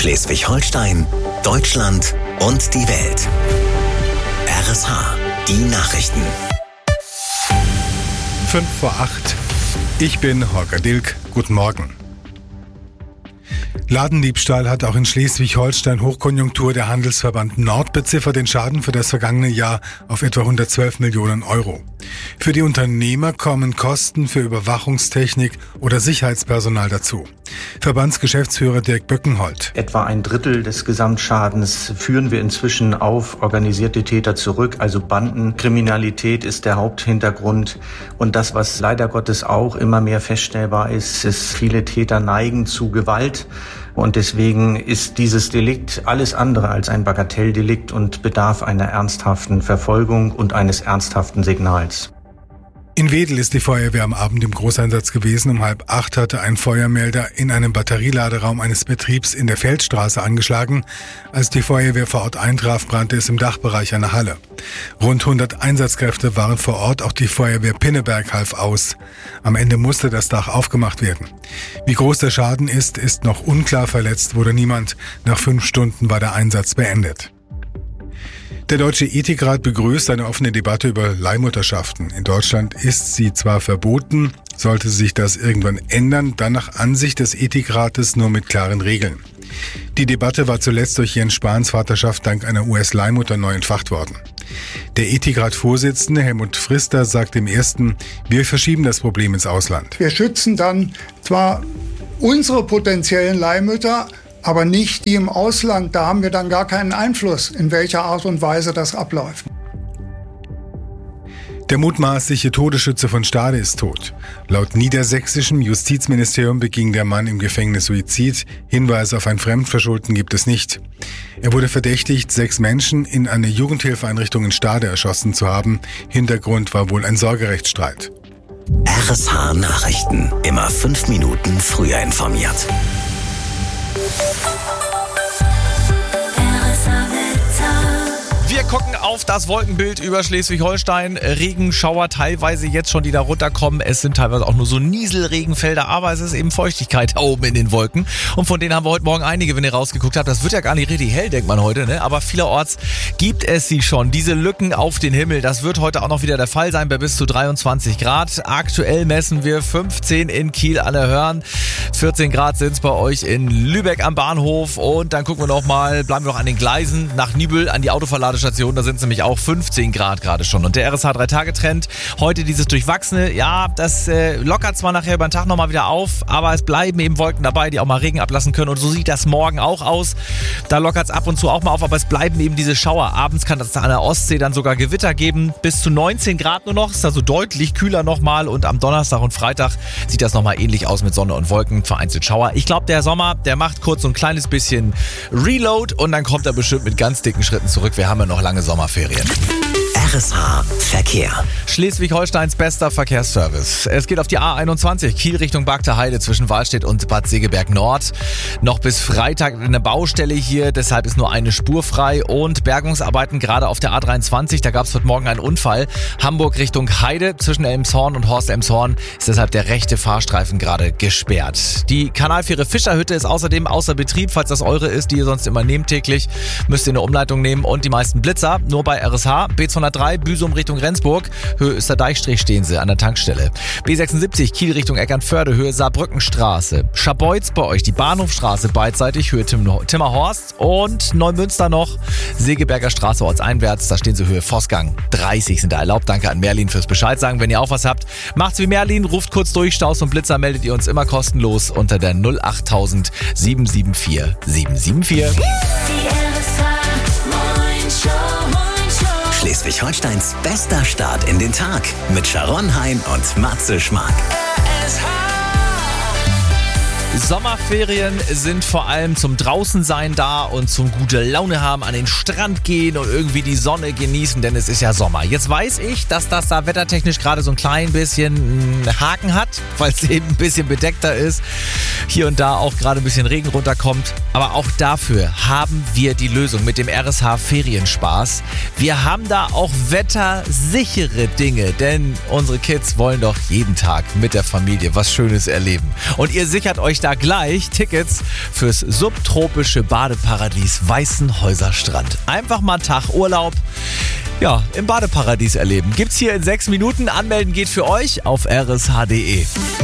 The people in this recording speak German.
Schleswig-Holstein, Deutschland und die Welt. RSH, die Nachrichten. 7:55. Ich bin Holger Dilk. Guten Morgen. Ladendiebstahl hat auch in Schleswig-Holstein Hochkonjunktur. Der Handelsverband Nord beziffert den Schaden für das vergangene Jahr auf etwa 112 Millionen Euro. Für die Unternehmer kommen Kosten für Überwachungstechnik oder Sicherheitspersonal dazu. Verbandsgeschäftsführer Dirk Böckenholt. Etwa ein Drittel des Gesamtschadens führen wir inzwischen auf organisierte Täter zurück. Also Bandenkriminalität ist der Haupthintergrund. Und das, was leider Gottes auch immer mehr feststellbar ist, viele Täter neigen zu Gewalt. Und deswegen ist dieses Delikt alles andere als ein Bagatelldelikt und bedarf einer ernsthaften Verfolgung und eines ernsthaften Signals. In Wedel ist die Feuerwehr am Abend im Großeinsatz gewesen. Um 7:30 hatte ein Feuermelder in einem Batterieladeraum eines Betriebs in der Feldstraße angeschlagen. Als die Feuerwehr vor Ort eintraf, brannte es im Dachbereich einer Halle. Rund 100 Einsatzkräfte waren vor Ort, auch die Feuerwehr Pinneberg half aus. Am Ende musste das Dach aufgemacht werden. Wie groß der Schaden ist noch unklar. Verletzt wurde niemand. Nach 5 Stunden war der Einsatz beendet. Der Deutsche Ethikrat begrüßt eine offene Debatte über Leihmutterschaften. In Deutschland ist sie zwar verboten, sollte sich das irgendwann ändern, dann nach Ansicht des Ethikrates nur mit klaren Regeln. Die Debatte war zuletzt durch Jens Spahns Vaterschaft dank einer US-Leihmutter neu entfacht worden. Der Ethikrat-Vorsitzende Helmut Frister sagt im Ersten, wir verschieben das Problem ins Ausland. Wir schützen dann zwar unsere potenziellen Leihmütter, aber nicht die im Ausland. Da haben wir dann gar keinen Einfluss, in welcher Art und Weise das abläuft. Der mutmaßliche Todesschütze von Stade ist tot. Laut niedersächsischem Justizministerium beging der Mann im Gefängnis Suizid. Hinweise auf ein Fremdverschulden gibt es nicht. Er wurde verdächtigt, 6 Menschen in einer Jugendhilfeeinrichtung in Stade erschossen zu haben. Hintergrund war wohl ein Sorgerechtsstreit. RSH Nachrichten. Immer 5 Minuten früher informiert. Wir gucken auf das Wolkenbild über Schleswig-Holstein. Regenschauer teilweise jetzt schon, die da runterkommen. Es sind teilweise auch nur so Nieselregenfelder, aber es ist eben Feuchtigkeit da oben in den Wolken. Und von denen haben wir heute Morgen einige, wenn ihr rausgeguckt habt. Das wird ja gar nicht richtig hell, denkt man heute, ne? Aber vielerorts gibt es sie schon. Diese Lücken auf den Himmel, das wird heute auch noch wieder der Fall sein bei bis zu 23 Grad. Aktuell messen wir 15 in Kiel an der Hörn. 14 Grad sind es bei euch in Lübeck am Bahnhof. Und dann gucken wir noch mal, bleiben wir noch an den Gleisen nach Nibel an die Autoverladestation. Da sind es nämlich auch 15 Grad gerade schon. Und der RSH 3-Tage-Trend, heute dieses Durchwachsene, ja, das lockert zwar nachher über den Tag nochmal wieder auf, aber es bleiben eben Wolken dabei, die auch mal Regen ablassen können. Und so sieht das morgen auch aus. Da lockert es ab und zu auch mal auf, aber es bleiben eben diese Schauer. Abends kann es an der Ostsee dann sogar Gewitter geben. Bis zu 19 Grad nur noch, ist also deutlich kühler nochmal. Und am Donnerstag und Freitag sieht das nochmal ähnlich aus mit Sonne und Wolken, vereinzelt Schauer. Ich glaube, der Sommer, der macht kurz so ein kleines bisschen Reload und dann kommt er bestimmt mit ganz dicken Schritten zurück. Wir haben ja noch lange Sommerferien. RSH Verkehr. Schleswig-Holsteins bester Verkehrsservice. Es geht auf die A21, Kiel Richtung Bagter Heide zwischen Wahlstedt und Bad Segeberg Nord. Noch bis Freitag eine Baustelle hier, deshalb ist nur eine Spur frei. Und Bergungsarbeiten gerade auf der A23, da gab es heute Morgen einen Unfall. Hamburg Richtung Heide zwischen Elmshorn und Horst-Elmshorn ist deshalb der rechte Fahrstreifen gerade gesperrt. Die Kanalfähre Fischerhütte ist außerdem außer Betrieb, falls das eure ist, die ihr sonst immer nehmt täglich, müsst ihr eine Umleitung nehmen. Und die meisten Blitzer nur bei RSH. B203 Büsum Richtung Rendsburg, Höhe Österdeich-Strich stehen sie an der Tankstelle. B76 Kiel Richtung Eckernförde, Höhe Saarbrückenstraße. Schabeutz bei euch, die Bahnhofstraße beidseitig, Höhe Timmerhorst. Und Neumünster noch, Segeberger Straße ortseinwärts, da stehen sie Höhe Vossgang. 30 sind da erlaubt. Danke an Merlin fürs Bescheid sagen. Wenn ihr auch was habt, macht's wie Merlin, ruft kurz durch. Staus und Blitzer meldet ihr uns immer kostenlos unter der 08000 774 774. Schleswig-Holsteins bester Start in den Tag mit Sharon Hein und Matze Schmark. Sommerferien sind vor allem zum Draußensein da und zum gute Laune haben, an den Strand gehen und irgendwie die Sonne genießen, denn es ist ja Sommer. Jetzt weiß ich, dass das da wettertechnisch gerade so ein klein bisschen einen Haken hat, weil es eben ein bisschen bedeckter ist. Hier und da auch gerade ein bisschen Regen runterkommt. Aber auch dafür haben wir die Lösung mit dem RSH Ferienspaß. Wir haben da auch wettersichere Dinge, denn unsere Kids wollen doch jeden Tag mit der Familie was Schönes erleben. Und ihr sichert euch da gleich Tickets fürs subtropische Badeparadies Weißenhäuser Strand. Einfach mal einen Tag Urlaub, ja, im Badeparadies erleben. Gibt's hier in 6 Minuten. Anmelden geht für euch auf rsh.de.